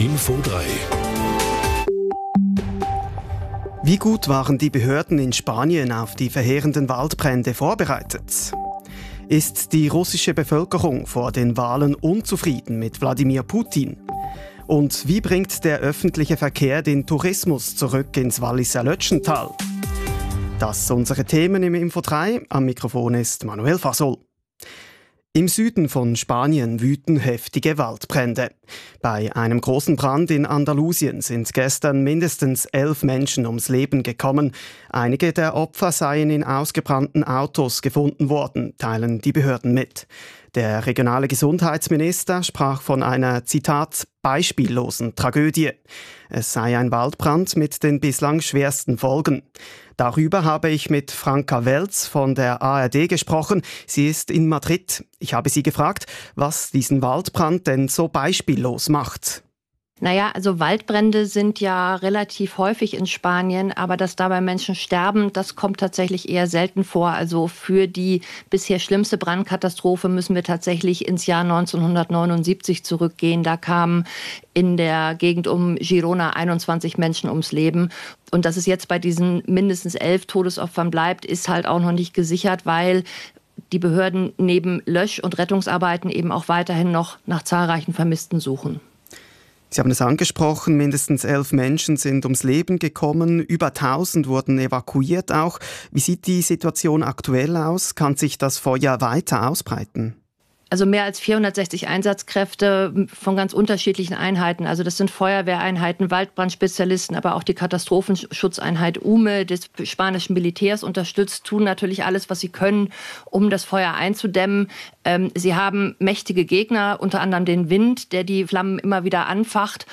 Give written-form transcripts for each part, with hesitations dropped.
Info 3. Wie gut waren die Behörden in Spanien auf die verheerenden Waldbrände vorbereitet? Ist die russische Bevölkerung vor den Wahlen unzufrieden mit Wladimir Putin? Und wie bringt der öffentliche Verkehr den Tourismus zurück ins Walliser Lötschental? Das sind unsere Themen im Info 3. Am Mikrofon ist Manuel Fasol. Im Süden von Spanien wüten heftige Waldbrände. Bei einem großen Brand in Andalusien sind gestern mindestens 11 Menschen ums Leben gekommen. Einige der Opfer seien in ausgebrannten Autos gefunden worden, teilen die Behörden mit. Der regionale Gesundheitsminister sprach von einer, Zitat, beispiellosen Tragödie. Es sei ein Waldbrand mit den bislang schwersten Folgen. Darüber habe ich mit Franka Welz von der ARD gesprochen. Sie ist in Madrid. Ich habe sie gefragt, was diesen Waldbrand denn so beispiellos macht. Naja, also Waldbrände sind ja relativ häufig in Spanien, aber dass dabei Menschen sterben, das kommt tatsächlich eher selten vor. Also für die bisher schlimmste Brandkatastrophe müssen wir tatsächlich ins Jahr 1979 zurückgehen. Da kamen in der Gegend um Girona 21 Menschen ums Leben. Und dass es jetzt bei diesen mindestens 11 Todesopfern bleibt, ist halt auch noch nicht gesichert, weil die Behörden neben Lösch- und Rettungsarbeiten eben auch weiterhin noch nach zahlreichen Vermissten suchen. Sie haben es angesprochen, mindestens 11 Menschen sind ums Leben gekommen, über 1000 wurden evakuiert auch. Wie sieht die Situation aktuell aus? Kann sich das Feuer weiter ausbreiten? Also mehr als 460 Einsatzkräfte von ganz unterschiedlichen Einheiten. Also das sind Feuerwehreinheiten, Waldbrandspezialisten, aber auch die Katastrophenschutzeinheit UME des spanischen Militärs unterstützt, tun natürlich alles, was sie können, um das Feuer einzudämmen. Sie haben mächtige Gegner, unter anderem den Wind, der die Flammen immer wieder anfacht.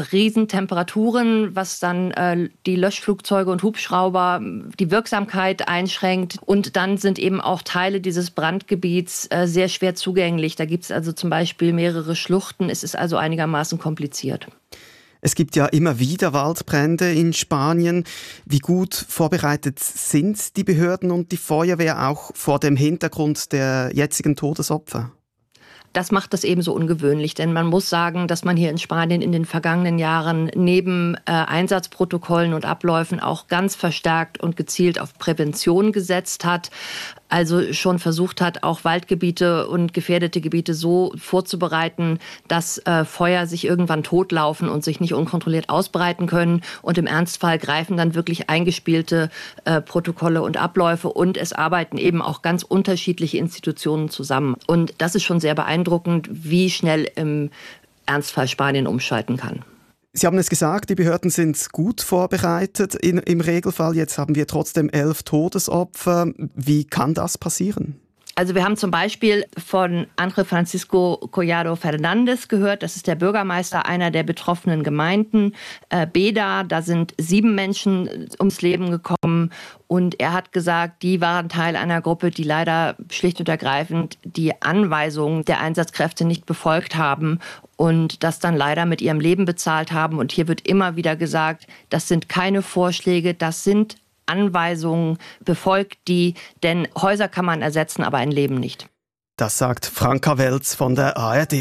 Riesentemperaturen, was dann die Löschflugzeuge und Hubschrauber die Wirksamkeit einschränkt. Und dann sind eben auch Teile dieses Brandgebiets sehr schwer zugänglich. Da gibt es also zum Beispiel mehrere Schluchten. Es ist also einigermaßen kompliziert. Es gibt ja immer wieder Waldbrände in Spanien. Wie gut vorbereitet sind die Behörden und die Feuerwehr auch vor dem Hintergrund der jetzigen Todesopfer? Das macht das eben so ungewöhnlich, denn man muss sagen, dass man hier in Spanien in den vergangenen Jahren neben Einsatzprotokollen und Abläufen auch ganz verstärkt und gezielt auf Prävention gesetzt hat. Also schon versucht hat, auch Waldgebiete und gefährdete Gebiete so vorzubereiten, dass Feuer sich irgendwann totlaufen und sich nicht unkontrolliert ausbreiten können. Und im Ernstfall greifen dann wirklich eingespielte Protokolle und Abläufe. Und es arbeiten eben auch ganz unterschiedliche Institutionen zusammen. Und das ist schon sehr beeindruckend, wie schnell im Ernstfall Spanien umschalten kann. Sie haben es gesagt, die Behörden sind gut vorbereitet im Regelfall. Jetzt haben wir trotzdem 11 Todesopfer. Wie kann das passieren? Also wir haben zum Beispiel von Ángel Francisco Collado Fernández gehört. Das ist der Bürgermeister einer der betroffenen Gemeinden. Beda, da sind 7 Menschen ums Leben gekommen. Und er hat gesagt, die waren Teil einer Gruppe, die leider schlicht und ergreifend die Anweisungen der Einsatzkräfte nicht befolgt haben und das dann leider mit ihrem Leben bezahlt haben. Und hier wird immer wieder gesagt, das sind keine Vorschläge, das sind Anweisungen, befolgt die, denn Häuser kann man ersetzen, aber ein Leben nicht. Das sagt Franka Welz von der ARD.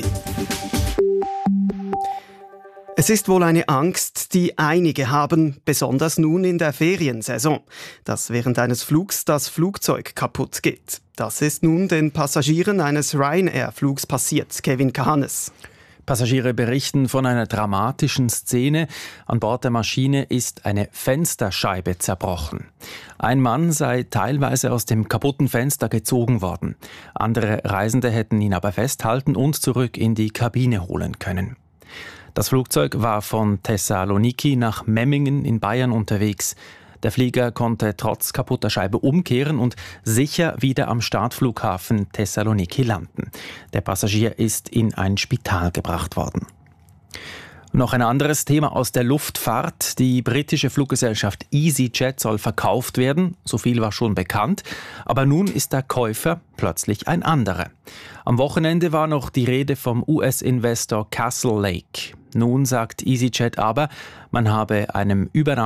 Es ist wohl eine Angst, die einige haben, besonders nun in der Feriensaison, dass während eines Flugs das Flugzeug kaputt geht. Das ist nun den Passagieren eines Ryanair-Flugs passiert, Kevin Kahanes. Passagiere berichten von einer dramatischen Szene. An Bord der Maschine ist eine Fensterscheibe zerbrochen. Ein Mann sei teilweise aus dem kaputten Fenster gezogen worden. Andere Reisende hätten ihn aber festhalten und zurück in die Kabine holen können. Das Flugzeug war von Thessaloniki nach Memmingen in Bayern unterwegs. Der Flieger konnte trotz kaputter Scheibe umkehren und sicher wieder am Startflughafen Thessaloniki landen. Der Passagier ist in ein Spital gebracht worden. Noch ein anderes Thema aus der Luftfahrt. Die britische Fluggesellschaft EasyJet soll verkauft werden. So viel war schon bekannt. Aber nun ist der Käufer plötzlich ein anderer. Am Wochenende war noch die Rede vom US-Investor Castle Lake. Nun sagt EasyJet aber, man habe einem